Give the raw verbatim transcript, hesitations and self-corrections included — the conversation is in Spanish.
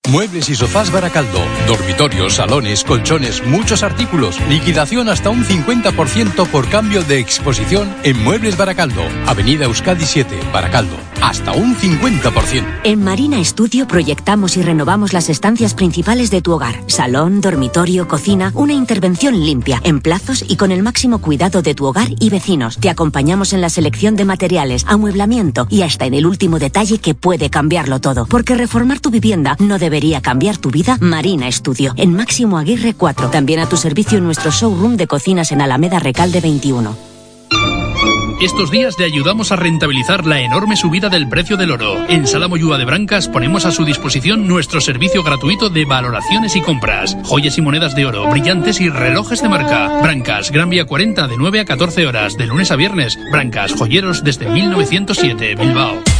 Muebles y sofás Baracaldo. Dormitorios, salones, colchones, muchos artículos. Liquidación hasta un cincuenta por ciento por cambio de exposición en Muebles Baracaldo. Avenida Euskadi siete, Baracaldo. Hasta un cincuenta por ciento. En Marina Studio proyectamos y renovamos las estancias principales de tu hogar. Salón, dormitorio, cocina. Una intervención limpia, en plazos y con el máximo cuidado de tu hogar y vecinos. Te acompañamos en la selección de materiales, amueblamiento y hasta en el último detalle que puede cambiarlo todo. Porque reformar tu vivienda no debe Debería cambiar tu vida. Marina Studio, en Máximo Aguirre cuatro. También a tu servicio en nuestro showroom de cocinas en Alameda Recalde veintiuno. Estos días le ayudamos a rentabilizar la enorme subida del precio del oro. En Sala Moyúa de Brancas ponemos a su disposición nuestro servicio gratuito de valoraciones y compras. Joyas y monedas de oro, brillantes y relojes de marca. Brancas, Gran Vía cuarenta, de nueve a catorce horas, de lunes a viernes. Brancas, joyeros desde mil novecientos siete, Bilbao.